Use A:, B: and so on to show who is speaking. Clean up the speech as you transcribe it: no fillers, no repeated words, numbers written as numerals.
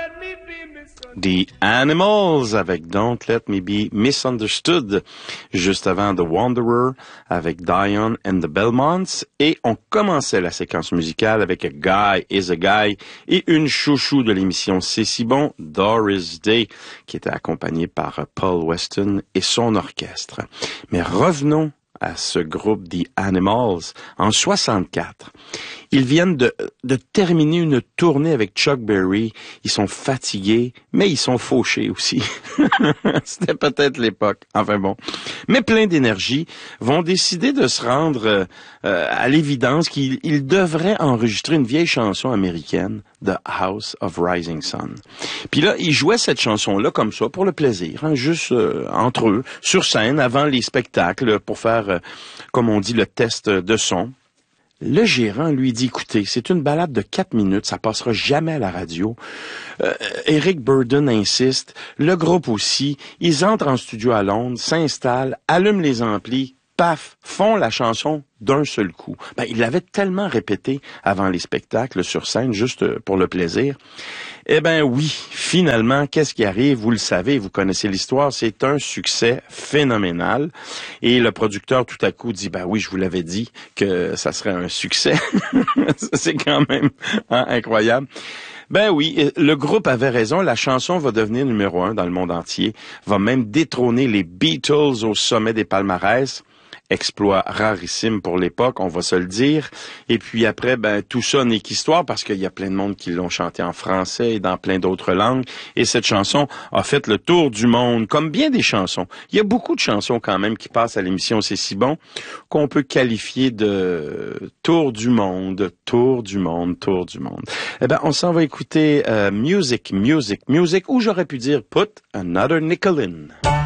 A: The Animals avec Don't Let Me Be Misunderstood. Juste avant The Wanderer avec Dion and the Belmonts. Et on commençait la séquence musicale avec A Guy is a Guy et une chouchou de l'émission C'est si bon, Doris Day, qui était accompagnée par Paul Weston et son orchestre. Mais revenons à ce groupe The Animals en 64. Ils viennent de terminer une tournée avec Chuck Berry. Ils sont fatigués, mais ils sont fauchés aussi. C'était peut-être l'époque. Enfin bon. Mais pleins d'énergie, vont décider de se rendre à l'évidence qu'ils devraient enregistrer une vieille chanson américaine, The House of Rising Sun. Puis là, ils jouaient cette chanson-là comme ça, pour le plaisir, hein, juste entre eux, sur scène, avant les spectacles, pour faire, comme on dit, le test de son. Le gérant lui dit, écoutez, c'est une balade de 4 minutes, ça passera jamais à la radio. Eric Burdon insiste, le groupe aussi. Ils entrent en studio à Londres, s'installent, allument les amplis, paf, font la chanson d'un seul coup. Ben, ils l'avaient tellement répété avant les spectacles sur scène, juste pour le plaisir. Eh ben oui, finalement, qu'est-ce qui arrive? Vous le savez, vous connaissez l'histoire, c'est un succès phénoménal. Et le producteur, tout à coup, dit, ben oui, je vous l'avais dit que ça serait un succès. C'est quand même incroyable. Ben oui, le groupe avait raison, la chanson va devenir numéro 1 dans le monde entier, va même détrôner les Beatles au sommet des palmarès. Exploit rarissime pour l'époque, on va se le dire. Et puis après, ben tout ça n'est qu'histoire parce qu'il y a plein de monde qui l'ont chanté en français et dans plein d'autres langues. Et cette chanson a fait le tour du monde, comme bien des chansons. Il y a beaucoup de chansons quand même qui passent à l'émission C'est si bon, qu'on peut qualifier de tour du monde, tour du monde, tour du monde. Eh ben, on s'en va écouter Music, ou j'aurais pu dire Put Another Nickel In.